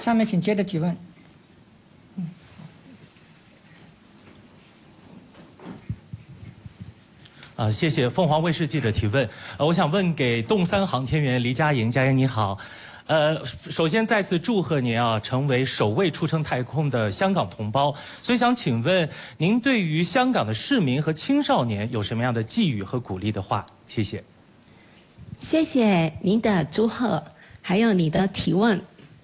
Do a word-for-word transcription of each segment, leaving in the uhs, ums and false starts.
下面请接着提问。嗯， 啊，谢谢凤凰卫视记者提问。呃，我想问给洞三航天员黎佳莹，佳莹你好。呃，首先再次祝贺您啊，成为首位出征太空的香港同胞。所以想请问您对于香港的市民和青少年有什么样的寄语和鼓励的话？谢谢。 谢谢您的祝贺，还有你的提问。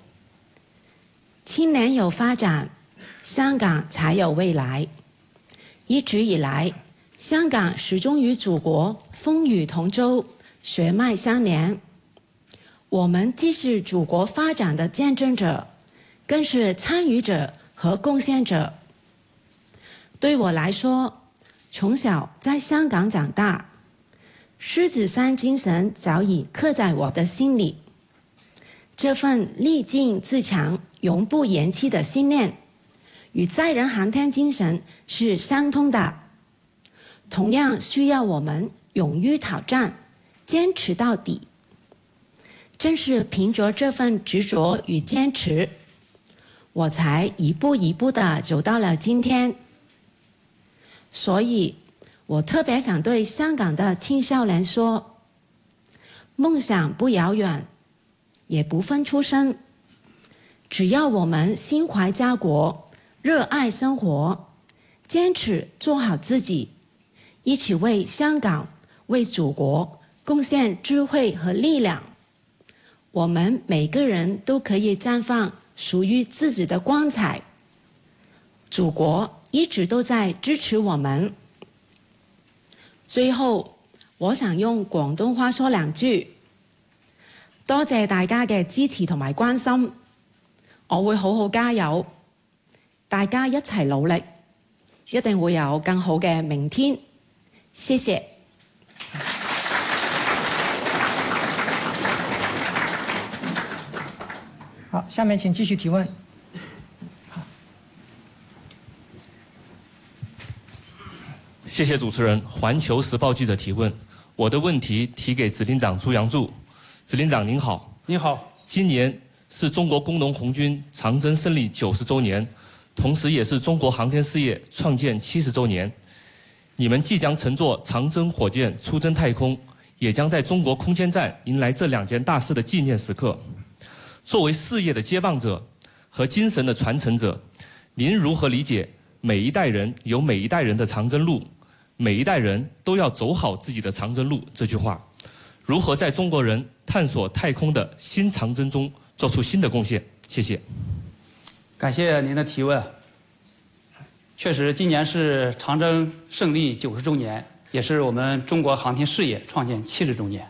青年有发展，香港才有未来。一直以来，香港始终与祖国风雨同舟，血脉相连。我们既是祖国发展的见证者，更是参与者和贡献者。对我来说，从小在香港长大，狮子山精神早已刻在我的心里。这份励精自强、永不言弃的信念，与载人航天精神是相通的，同样需要我们勇于挑战，坚持到底。正是凭着这份执着与坚持，我才一步一步地走到了今天。所以，我特别想对香港的青少年说：梦想不遥远，也不分出身，只要我们心怀家国，热爱生活，坚持做好自己，一起为香港、为祖国贡献智慧和力量。我们每个人都可以绽放属于自己的光彩。祖国一直都在支持我們。最後，我想用廣東話說兩句。多謝大家嘅支持同埋關心，我會好好加油，大家一齊努力，一定會有更好嘅明天。謝謝。 好，下面請繼續提問。 谢谢主持人。环球时报记者提问，我的问题提给指令长朱杨柱。指令长您好。 你好。 今年是中国工农红军长征胜利九十周年，同时也是中国航天事业创建七十周年。你们即将乘坐长征火箭出征太空，也将在中国空间站迎来这两件大事的纪念时刻。作为事业的接棒者和精神的传承者，您如何理解每一代人有每一代人的长征路，每一代人都要走好自己的长征路这句话，如何在中国人探索太空的新长征中做出新的贡献？谢谢。 感谢您的提问。确实，今年是长征胜利九十周年，也是我们中国航天事业创建七十周年。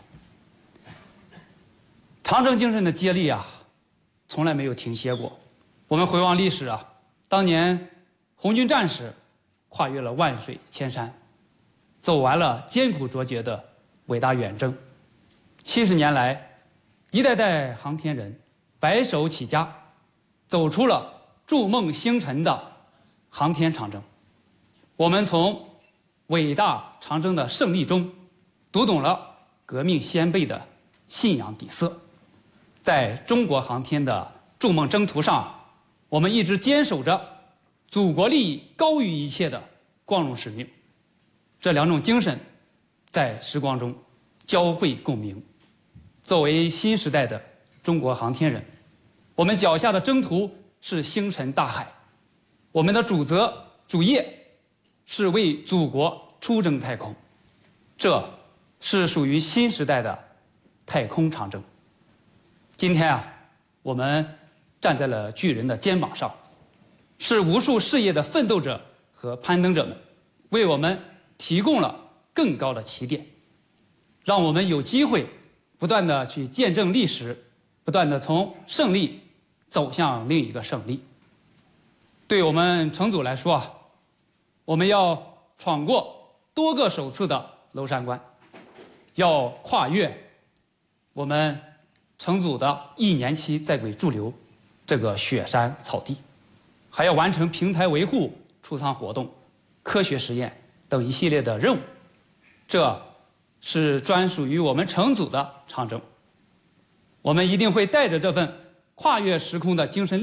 长征精神的接力啊，从来没有停歇过。我们回望历史啊，当年红军战士跨越了万水千山，走完了艰苦卓绝的伟大远征。七十年来，一代代航天人白手起家，走出了筑梦星辰的航天长征。我们从伟大长征的胜利中，读懂了革命先辈的信仰底色。在中国航天的筑梦征途上，我们一直坚守着祖国利益高于一切的光荣使命。这两种精神在时光中交汇共鸣。作为新时代的中国航天人，我们脚下的征途是星辰大海，我们的主责主业是为祖国出征太空，这是属于新时代的太空长征。今天啊，我们站在了巨人的肩膀上，是无数事业的奋斗者和攀登者们为我们提供了更高的起点，让我们有机会不断的去见证历史，不断的从胜利走向另一个胜利。对我们乘组来说啊，我们要闯过多个首次的娄山关，要跨越我们乘组的一年期在轨驻留这个雪山草地，还要完成平台维护、出舱活动、科学实验等一系列的任务。这是专属于我们乘组的长征。我们一定会带着这份跨越时空的精神力